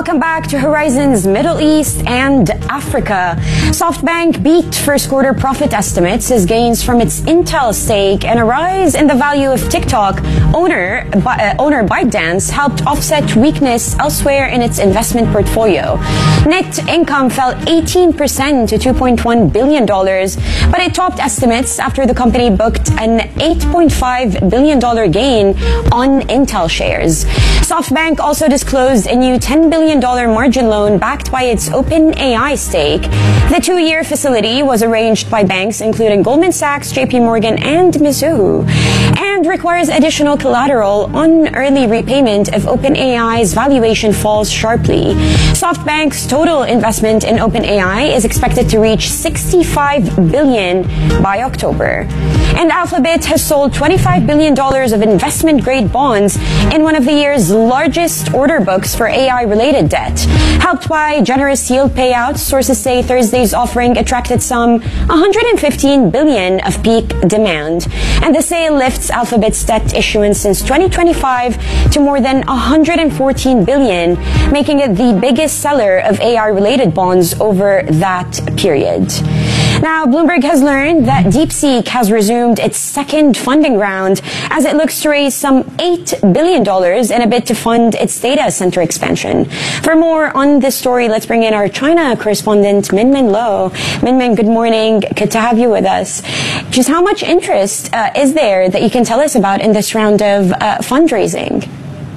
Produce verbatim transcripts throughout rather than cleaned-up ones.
welcome back to Horizons Middle East and Africa. SoftBank beat first quarter profit estimates as gains from its Intel stake and a rise in the value of TikTok owner, uh, owner ByteDance helped offset weakness elsewhere in its investment portfolio. Net income fell eighteen percent to two point one billion dollars, but it topped estimates after the company booked an eight point five billion dollars gain on Intel shares. SoftBank also disclosed a new ten billion dollars margin loan backed by its OpenAI stake. The two-year facility was arranged by banks including Goldman Sachs, J P Morgan, and Mizuho, and requires additional collateral on early repayment if OpenAI's valuation falls sharply. SoftBank's total investment in OpenAI is expected to reach sixty-five billion dollars by October. And Alphabet has sold twenty-five billion dollars of investment-grade bonds in one of the year's largest order books for A I-related debt. Helped by generous yield payouts, sources say Thursday's offering attracted some one hundred fifteen billion dollars of peak demand. And the sale lifts Alphabet's debt issuance since twenty twenty-five to more than one hundred fourteen billion dollars, making it the biggest seller of A I-related bonds over that period. Now, Bloomberg has learned that DeepSeek has resumed its second funding round as it looks to raise some eight billion dollars in a bid to fund its data center expansion. For more on this story, let's bring in our China correspondent, Minmin Lo. Minmin, good morning. Good to have you with us. Just how much interest uh, is there that you can tell us about in this round of uh, fundraising?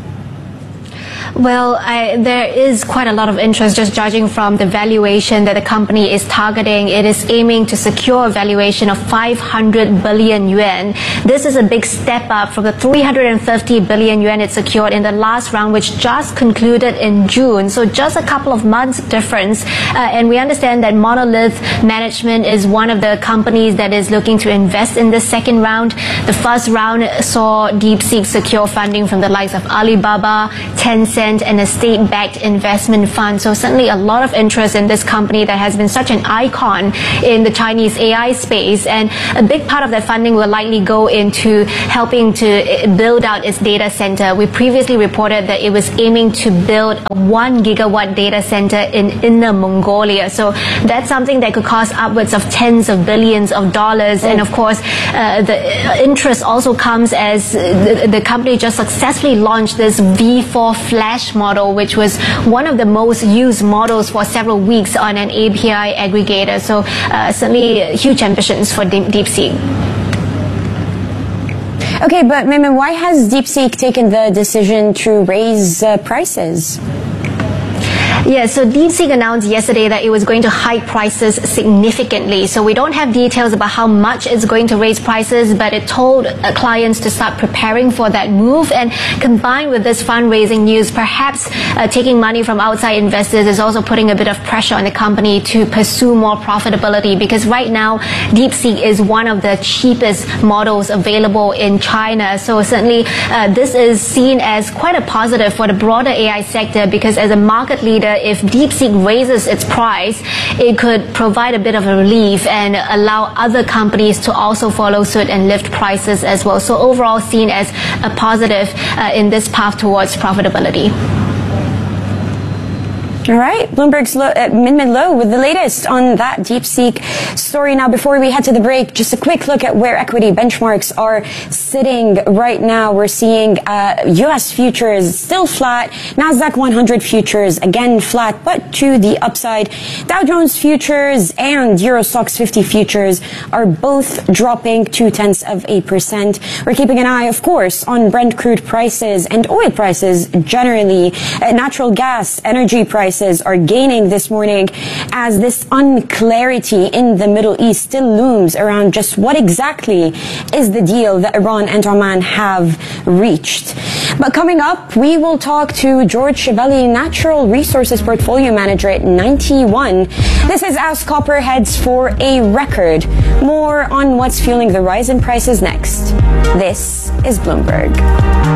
Well, I, there is quite a lot of interest just judging from the valuation that the company is targeting. It is aiming to secure a valuation of five hundred billion yuan. This is a big step up from the three hundred fifty billion yuan it secured in the last round, which just concluded in June. So just a couple of months difference. Uh, and we understand that Monolith Management is one of the companies that is looking to invest in this second round. The first round saw DeepSeek secure funding from the likes of Alibaba, Tencent, and a state-backed investment fund. So certainly a lot of interest in this company that has been such an icon in the Chinese A I space. And a big part of that funding will likely go into helping to build out its data center. We previously reported that it was aiming to build a one gigawatt data center in Inner Mongolia. So that's something that could cost upwards of tens of billions of dollars. And of course, uh, the interest also comes as the, the company just successfully launched this V four Flash model, which was one of the most used models for several weeks on an A P I aggregator. So uh, certainly huge ambitions for Deep- DeepSeek. Okay, but Minmin, why has DeepSeek taken the decision to raise uh, prices? Yeah, so DeepSeek announced yesterday that it was going to hike prices significantly. So we don't have details about how much it's going to raise prices, but it told uh, clients to start preparing for that move. And combined with this fundraising news, perhaps uh, taking money from outside investors is also putting a bit of pressure on the company to pursue more profitability, because right now DeepSeek is one of the cheapest models available in China. So certainly uh, this is seen as quite a positive for the broader A I sector, because as a market leader, if DeepSeek raises its price, it could provide a bit of a relief and allow other companies to also follow suit and lift prices as well. So overall seen as a positive uh, in this path towards profitability. All right, Bloomberg's Lo, uh, Minmin Lo with the latest on that DeepSeek story. Now, before we head to the break, just a quick look at where equity benchmarks are sitting right now. We're seeing uh, U S futures still flat, NASDAQ one hundred futures again flat, but to the upside. Dow Jones futures and Euro Stoxx fifty futures are both dropping two tenths of a percent. We're keeping an eye, of course, on Brent crude prices and oil prices generally. Uh, natural gas, energy prices are gaining this morning as this unclarity in the Middle East still looms around just what exactly is the deal that Iran and Oman have reached. But coming up, we will talk to George Chevelli, Natural Resources Portfolio Manager at Ninety One. This is as copper heads for a record. More on what's fueling the rise in prices next. This is Bloomberg.